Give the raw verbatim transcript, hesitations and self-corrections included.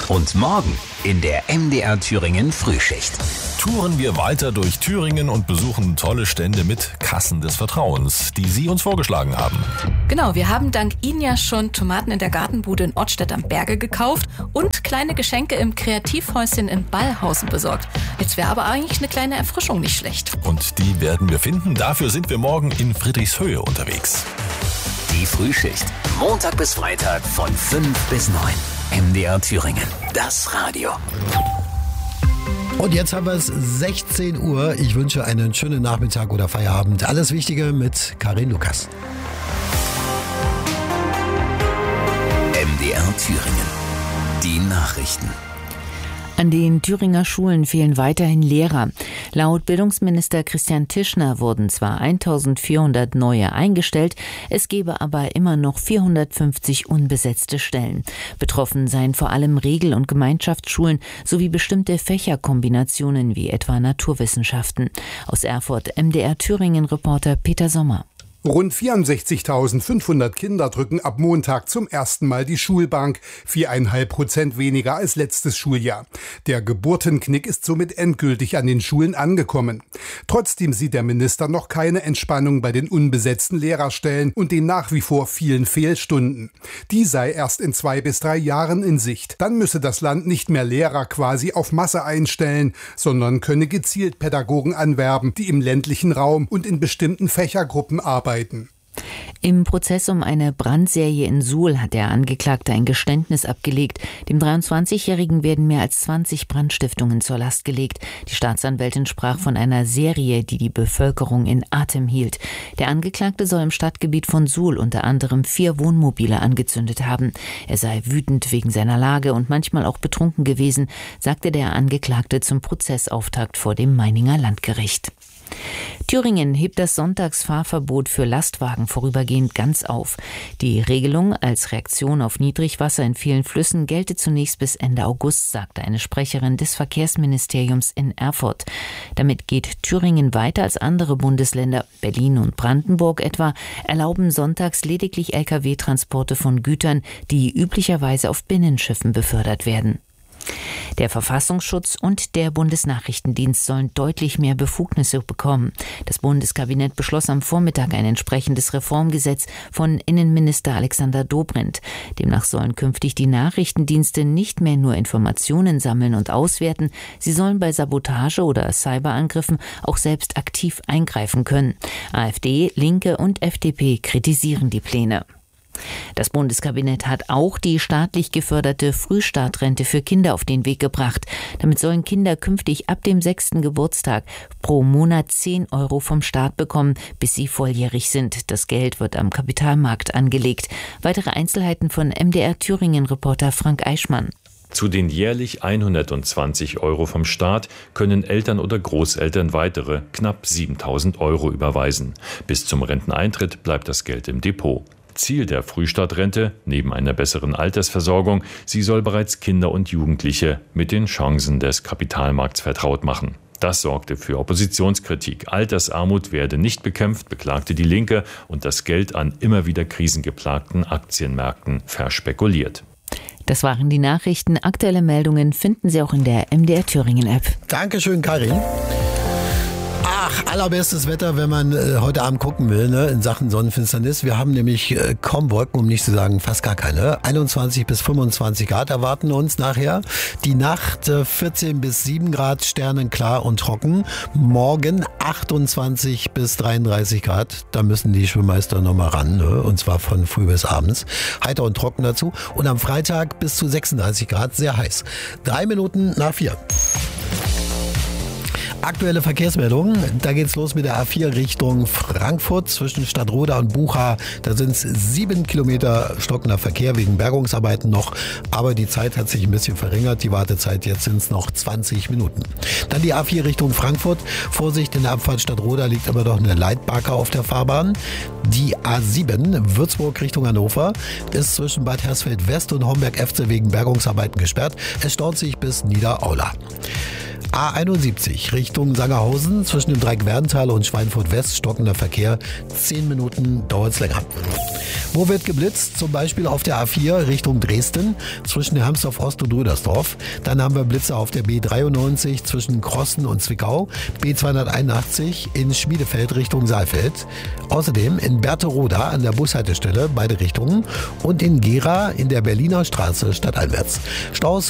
Und morgen in der M D R Thüringen Frühschicht. Touren wir weiter durch Thüringen und besuchen tolle Stände mit Kassen des Vertrauens, die Sie uns vorgeschlagen haben. Genau, wir haben dank Ihnen ja schon Tomaten in der Gartenbude in Ortstedt am Berge gekauft und kleine Geschenke im Kreativhäuschen in Ballhausen besorgt. Jetzt wäre aber eigentlich eine kleine Erfrischung nicht schlecht. Und die werden wir finden. Dafür sind wir morgen in Friedrichshöhe unterwegs. Die Frühschicht. Montag bis Freitag von fünf bis neun. M D R Thüringen. Das Radio. Und jetzt haben wir es sechzehn Uhr. Ich wünsche einen schönen Nachmittag oder Feierabend. Alles Wichtige mit Karin Lukas. M D R Thüringen. Die Nachrichten. An den Thüringer Schulen fehlen weiterhin Lehrer. Laut Bildungsminister Christian Tischner wurden zwar eintausendvierhundert neue eingestellt, es gebe aber immer noch vierhundertfünfzig unbesetzte Stellen. Betroffen seien vor allem Regel- und Gemeinschaftsschulen sowie bestimmte Fächerkombinationen wie etwa Naturwissenschaften. Aus Erfurt M D R Thüringen-Reporter Peter Sommer. Rund vierundsechzigtausendfünfhundert Kinder drücken ab Montag zum ersten Mal die Schulbank, viereinhalb Prozent weniger als letztes Schuljahr. Der Geburtenknick ist somit endgültig an den Schulen angekommen. Trotzdem sieht der Minister noch keine Entspannung bei den unbesetzten Lehrerstellen und den nach wie vor vielen Fehlstunden. Die sei erst in zwei bis drei Jahren in Sicht. Dann müsse das Land nicht mehr Lehrer quasi auf Masse einstellen, sondern könne gezielt Pädagogen anwerben, die im ländlichen Raum und in bestimmten Fächergruppen arbeiten. Im Prozess um eine Brandserie in Suhl hat der Angeklagte ein Geständnis abgelegt. Dem dreiundzwanzigjährigen werden mehr als zwanzig Brandstiftungen zur Last gelegt. Die Staatsanwältin sprach von einer Serie, die die Bevölkerung in Atem hielt. Der Angeklagte soll im Stadtgebiet von Suhl unter anderem vier Wohnmobile angezündet haben. Er sei wütend wegen seiner Lage und manchmal auch betrunken gewesen, sagte der Angeklagte zum Prozessauftakt vor dem Meininger Landgericht. Thüringen hebt das Sonntagsfahrverbot für Lastwagen vorübergehend ganz auf. Die Regelung als Reaktion auf Niedrigwasser in vielen Flüssen gelte zunächst bis Ende August, sagte eine Sprecherin des Verkehrsministeriums in Erfurt. Damit geht Thüringen weiter als andere Bundesländer. Berlin und Brandenburg etwa erlauben sonntags lediglich L K W-Transporte von Gütern, die üblicherweise auf Binnenschiffen befördert werden. Der Verfassungsschutz und der Bundesnachrichtendienst sollen deutlich mehr Befugnisse bekommen. Das Bundeskabinett beschloss am Vormittag ein entsprechendes Reformgesetz von Innenminister Alexander Dobrindt. Demnach sollen künftig die Nachrichtendienste nicht mehr nur Informationen sammeln und auswerten, sie sollen bei Sabotage oder Cyberangriffen auch selbst aktiv eingreifen können. AfD, Linke und F D P kritisieren die Pläne. Das Bundeskabinett hat auch die staatlich geförderte Frühstartrente für Kinder auf den Weg gebracht. Damit sollen Kinder künftig ab dem sechsten Geburtstag pro Monat zehn Euro vom Staat bekommen, bis sie volljährig sind. Das Geld wird am Kapitalmarkt angelegt. Weitere Einzelheiten von M D R Thüringen-Reporter Frank Eichmann. Zu den jährlich hundertzwanzig Euro vom Staat können Eltern oder Großeltern weitere knapp siebentausend Euro überweisen. Bis zum Renteneintritt bleibt das Geld im Depot. Ziel der Frühstartrente, neben einer besseren Altersversorgung, sie soll bereits Kinder und Jugendliche mit den Chancen des Kapitalmarkts vertraut machen. Das sorgte für Oppositionskritik. Altersarmut werde nicht bekämpft, beklagte die Linke, und das Geld an immer wieder krisengeplagten Aktienmärkten verspekuliert. Das waren die Nachrichten. Aktuelle Meldungen finden Sie auch in der M D R Thüringen-App. Dankeschön, Karin. Ach, allerbestes Wetter, wenn man äh, heute Abend gucken will, ne, in Sachen Sonnenfinsternis. Wir haben nämlich äh, kaum Wolken, um nicht zu sagen fast gar keine. einundzwanzig bis fünfundzwanzig Grad erwarten uns nachher. Die Nacht äh, vierzehn bis sieben Grad, sternenklar und trocken. Morgen achtundzwanzig bis dreiunddreißig Grad. Da müssen die Schulmeister nochmal ran, ne, und zwar von früh bis abends. Heiter und trocken dazu. Und am Freitag bis zu sechsunddreißig Grad, sehr heiß. Drei Minuten nach vier. Aktuelle Verkehrsmeldungen, da geht's los mit der A vier Richtung Frankfurt zwischen Stadtroda und Bucha. Da sind es sieben Kilometer stockender Verkehr wegen Bergungsarbeiten noch, aber die Zeit hat sich ein bisschen verringert. Die Wartezeit, jetzt sind es noch zwanzig Minuten. Dann die A vier Richtung Frankfurt. Vorsicht, in der Abfahrt Stadtroda liegt immer noch eine Leitbarke auf der Fahrbahn. Die A sieben Würzburg Richtung Hannover ist zwischen Bad Hersfeld West und Homberg-Efze wegen Bergungsarbeiten gesperrt. Es staut sich bis Niederaula. A einundsiebzig Richtung Sangerhausen zwischen dem Dreieck Werntal und Schweinfurt West stockender Verkehr. Zehn Minuten dauert es länger. Wo wird geblitzt? Zum Beispiel auf der A vier Richtung Dresden zwischen Hermsdorf Ost und Rüdersdorf. Dann haben wir Blitze auf der B dreiundneunzig zwischen Krossen und Zwickau. B zweihunderteinundachtzig in Schmiedefeld Richtung Saalfeld. Außerdem in Berthe-Roda an der Bushaltestelle beide Richtungen und in Gera in der Berliner Straße stadteinwärts. Staus